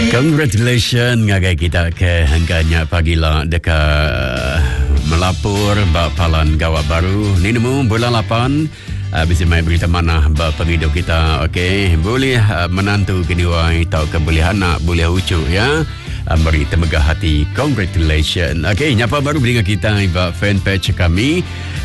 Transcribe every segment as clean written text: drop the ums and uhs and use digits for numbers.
Congratulations ngagai kita ke hangkanya pagilah dekat melapor bapalan gawat baru ni nemu bulan 8 bisa main berita mana penghidup kita. Okey, boleh menantu keniwai tahu ke boleh anak boleh ucu ya. Beri temegah hati. Congratulations. Okey, nyapa baru dengan kita iba fanpage kami.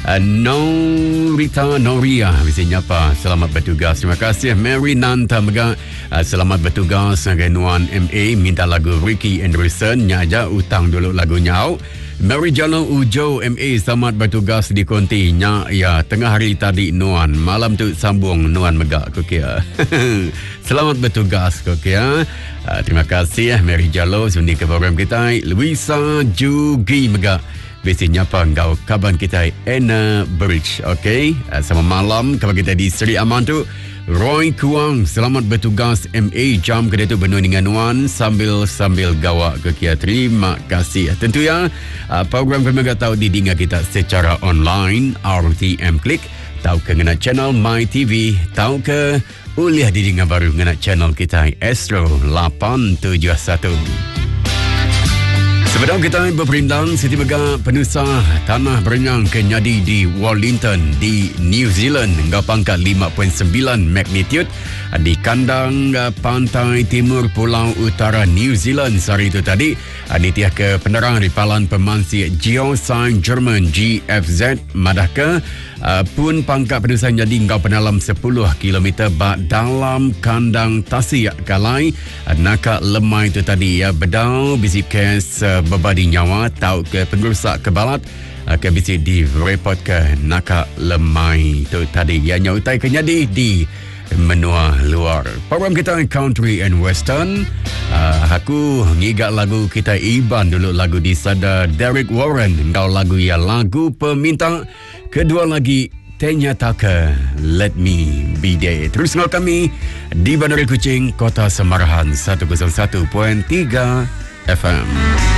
Norita Noria bisa nyapa. Selamat bertugas. Terima kasih. Mary Nanta Mega. Selamat bertugas. Nuan MA minta lagu Ricky Anderson. Nyaja utang dulu lagunya. Mary Jalo Ujo MA selamat bertugas di konti. Ya, tengah hari tadi Nuan. Malam tu sambung Nuan Mega Kokia. Selamat bertugas Kokia. Terima kasih Mary Jalo sundi ke program kita. Luisa Jugi Mega. Biasanya apa engkau kaban kita Anna Bridge. Okey, sama malam kabar kita di Seri Aman tu Roy Kuang selamat bertugas MA jam kedua tu penuh dengan Nuan sambil gawak ke. Terima kasih. Tentu ya program kami tahu didengar kita secara online RTM Klik, tahu ke ngena channel My TV, tahu ke uliah didengar baru ngena channel kita Astro 871. Sebelum kita berperintang Siti Mega penusah tanah berenyang kenyadi di Wellington di New Zealand hingga pangkat 5.9 magnitude di kandang pantai timur Pulau Utara New Zealand hari itu tadi. Nitiah ke penerang ripalan pemansi Geoscience German GFZ Madaka pun pangkat penusah jadi hingga penalam 10 km dalam kandang Tasik Kalai nakak lemai itu tadi ya bedau bisip kes berbadi nyawa tahu ke pengerusak kebalat ke bisip di report ke nakak lemai itu tadi ya nyautai kenyadi di menua luar. Program kita country and western. Aku ngigak lagu kita Iban dulu lagu di sada Derek Warren. Engkau lagu ya lagu peminta. Kedua lagi Tenya Taka Let Me Be There. Terus dengan kami di Bandar Kuching, Kota Semarahan 101.3 FM.